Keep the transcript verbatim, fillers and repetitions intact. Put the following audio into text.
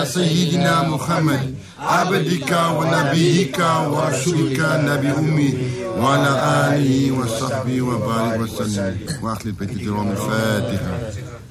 سيدنا محمد عبدك ونبيك ورسولك نبي أمي وعلى آله وصحبه وبارك وسلم. وأخلي البيت الفاتحة.